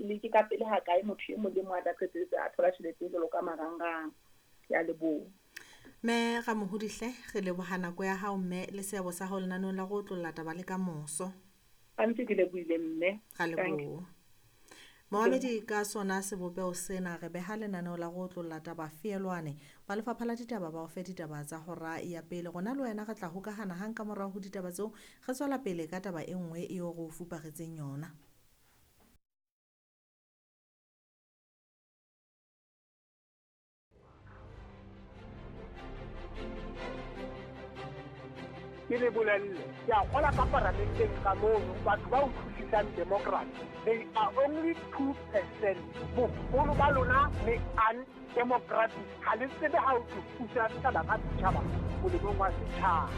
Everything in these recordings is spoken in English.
le ke ka pele ha kae motho e mong le mong a qetetse a thola tjhelete jalo ka marangrang ya lebo me ga mohodihle re lebohana go ya hao mme le seabo sa go lenanong la go tlolla taba le ka moso a ntse ke lebohile mme ga lebo Mohamedi ka sona sebopeo sena re beha lenaneo la go tlolla taba fielwane ba lefapha la ditaba ba o fe ditaba tsa go ra ya pele gona le wena ga tla hokagana hang ka morao go ditaba tseo ge tswela pele ka taba e nngwe e go fupagetseng yona ke le bolelle ke a gola ka parlamenteng ka mono batho ba o thusisang democrat they are only 2%. Bogolo ba lona le undemocratic ga le tsebe ga o thusa setšhaba ka setšhaba molemong wa setšhaba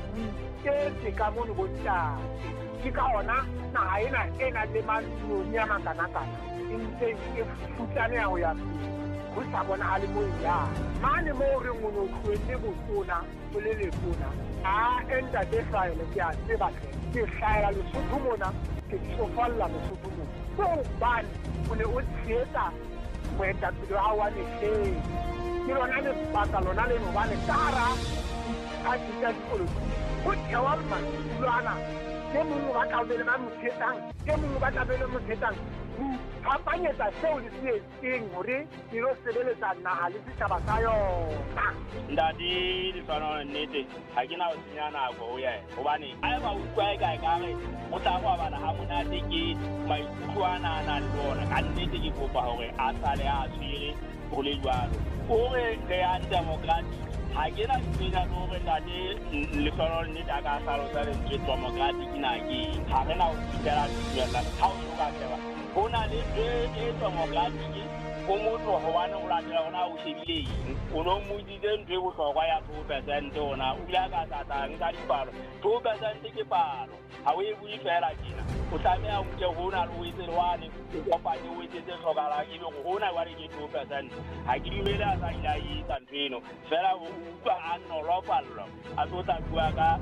ke ka mono bontate ke ka ona naga ena e na le manoni ya makana-kana e ntse e futlane ya go ya go sa bona a le mo ya mane mo re ngono tlwetse botona o le letona a enta de hlaele ke a tseba ke hlaela lesotho mona ke tsofalla lesotho mona go bane o ne o tshetsa moetapele wa wa lehleng ke lona le baka lona le mobane kara a tsa dipolotiki go thewa mmatulwana ke mongwe ba tlabele ba mothetang ke mongwe ba tlabele mothetang hapanyetsa seo le se etseng hore ke lo sebeletsa naha le setjhaba sa yona ndadi le tsana nnete ha ke na o senya nako ho yena hobane a ba utlwa e kae ka re o tla go bana ha monate ke maikutwana na le bona ka nnete ke kopa hore a sale a tshire go le jwalo hore re ya democracy ha ke na tsena hore ndadi le tsana nnete a ka salo sa re democracy kina ke ha re na o tsela tsela ha o ka tseba bona le e democracy o motho ho wana o latela ona o shebile o no modile ntwe bohlokwa ya 2% ona o ya ka tata nka dipalo 2% ke palo ha o e bui fela dina o tsamea o ke hona lo itse lwane o kopanye o itse tlhokala ke go hona wa re ke 2% ha ke dimela sa ila yi tantweno fela o utlwa a nolopallo a tota bua ka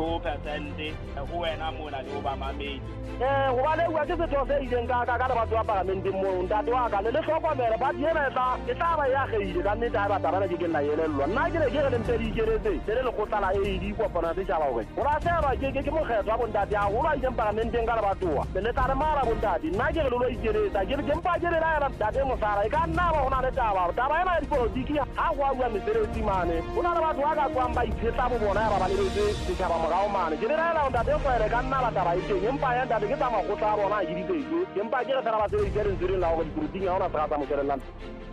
2% go wena mona le ba mamedi go ba le wa ke se tose ileng ka ba tswa parlamente mo ntate wa ka le hlokomela ba diena e tla ba ya geile ka nnete ba tabana ke nna yelellwa nna ke re ke re mpedi keretse le le go tlala e di kopana di jaba go go ra tseba ke mo kgetwa go ntate a go ba ile parlamenteng ka ba twa le tla re mara go ntate nna ke re lo ikeretsa ke ke mpa ke re la ya ntate mo sara e ka nna ba gona le taba ena di politiki ha go bua mesereti mane go na le batho ba ka tswang ba ithetsa bo bona ba le se tshaba morao mane ke re la ntate go ere ka nna ba taba e ke mpa ya ntate ke tama go tla bona ke diteke ke mpa ke re tla ba se ke re la go di politiki ha ona tsaka mo kerelang